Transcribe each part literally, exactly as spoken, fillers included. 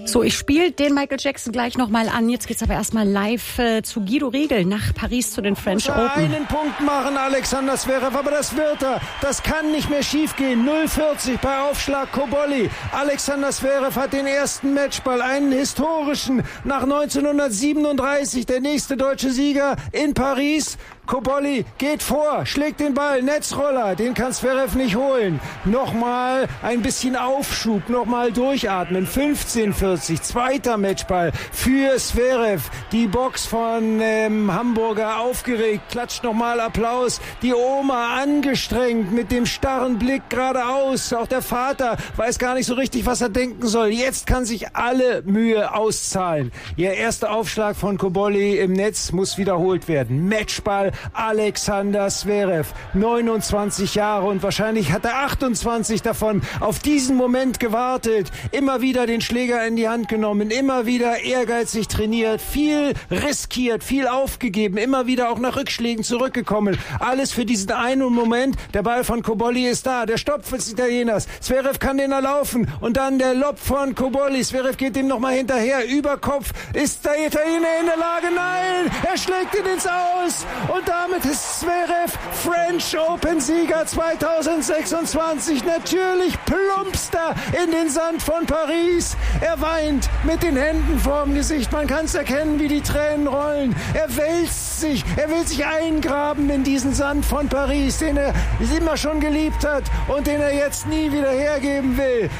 So, ich spiele den Michael Jackson gleich nochmal an. Jetzt geht's aber erstmal live äh, zu Guido Riegel nach Paris zu den French Muss Open. Einen Punkt machen, Alexander Zverev, aber das wird er. Das kann nicht mehr schief gehen. null vierzig bei Aufschlag Cobolli. Alexander Zverev hat den ersten Matchball, einen historischen, nach neunzehnhundertsiebenunddreißig, der nächste deutsche Sieger in Paris. Cobolli geht vor, schlägt den Ball, Netzroller, den kann Zverev nicht holen. Nochmal ein bisschen Aufschub, nochmal durchatmen. fünfzehn vierzig, zweiter Matchball für Zverev. Die Box von ähm, Hamburger aufgeregt, klatscht nochmal Applaus. Die Oma angestrengt mit dem starren Blick geradeaus. Auch der Vater weiß gar nicht so richtig, was er denken soll. Jetzt kann sich alle Mühe auszahlen. Ihr erster Aufschlag von Cobolli im Netz muss wiederholt werden. Matchball Alexander Zverev, neunundzwanzig Jahre und wahrscheinlich hat er achtundzwanzig davon auf diesen Moment gewartet. Immer wieder den Schläger in die Hand genommen, immer wieder ehrgeizig trainiert, viel riskiert, viel aufgegeben, immer wieder auch nach Rückschlägen zurückgekommen. Alles für diesen einen Moment. Der Ball von Cobolli ist da, der Stopp des Italieners. Zverev kann den erlaufen und dann der Lob von Cobolli. Zverev geht ihm nochmal hinterher. Über Kopf ist der Italiener in der Lage. Nein, er schlägt ihn ins Aus und damit ist Zverev French Open Sieger zweitausendsechsundzwanzig. Natürlich plumpst er in den Sand von Paris. Er weint mit den Händen vorm Gesicht. Man kann es erkennen, wie die Tränen rollen. Er wälzt sich. Er will sich eingraben in diesen Sand von Paris, den er immer schon geliebt hat und den er jetzt nie wieder hergeben will.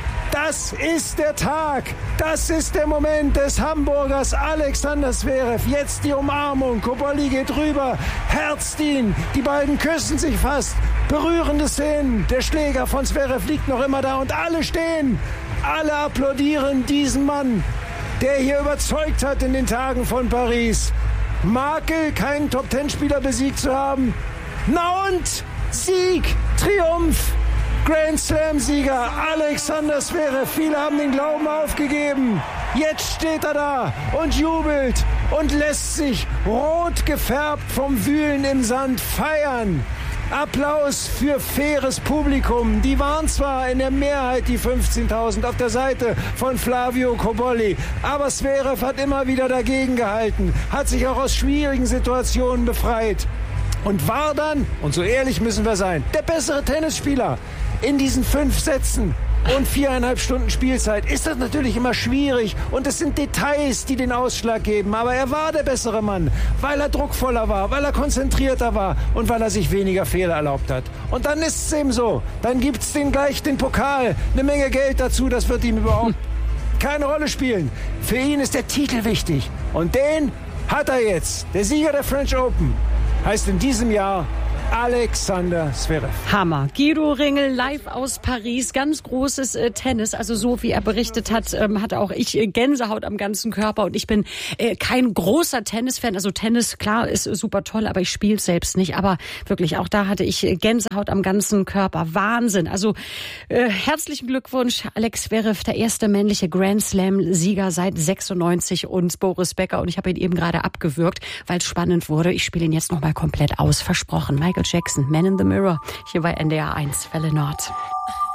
Das ist der Tag, das ist der Moment des Hamburgers Alexander Zverev. Jetzt die Umarmung, Cobolli geht rüber, herzt ihn, die beiden küssen sich fast. Berührende Szenen, der Schläger von Zverev liegt noch immer da und alle stehen, alle applaudieren diesen Mann, der hier überzeugt hat in den Tagen von Paris. Makel, keinen Top-Ten-Spieler besiegt zu haben. Na und? Sieg, Triumph. Grand Slam-Sieger Alexander Zverev. Viele haben den Glauben aufgegeben. Jetzt steht er da und jubelt und lässt sich rot gefärbt vom Wühlen im Sand feiern. Applaus für faires Publikum. Die waren zwar in der Mehrheit die fünfzehntausend auf der Seite von Flavio Cobolli, aber Zverev hat immer wieder dagegen gehalten, hat sich auch aus schwierigen Situationen befreit und war dann, und so ehrlich müssen wir sein, der bessere Tennisspieler. In diesen fünf Sätzen und viereinhalb Stunden Spielzeit ist das natürlich immer schwierig und es sind Details, die den Ausschlag geben. Aber er war der bessere Mann, weil er druckvoller war, weil er konzentrierter war und weil er sich weniger Fehler erlaubt hat. Und dann ist es eben so, dann gibt es den gleich den Pokal, eine Menge Geld dazu, das wird ihm überhaupt keine Rolle spielen. Für ihn ist der Titel wichtig und den hat er jetzt. Der Sieger der French Open heißt in diesem Jahr Alexander Zverev. Hammer. Guido Riegel live aus Paris. Ganz großes äh, Tennis. Also so wie er berichtet hat, ähm, hatte auch ich äh, Gänsehaut am ganzen Körper. Und ich bin äh, kein großer Tennisfan. Also Tennis, klar, ist super toll, aber ich spiele selbst nicht. Aber wirklich, auch da hatte ich äh, Gänsehaut am ganzen Körper. Wahnsinn. Also äh, herzlichen Glückwunsch, Alex Zverev, der erste männliche Grand Slam-Sieger seit sechsundneunzig und Boris Becker. Und ich habe ihn eben gerade abgewürgt, weil es spannend wurde. Ich spiele ihn jetzt nochmal komplett aus. Versprochen. Michael Jackson, Man in the Mirror, hier bei N D R eins, Welle Nord.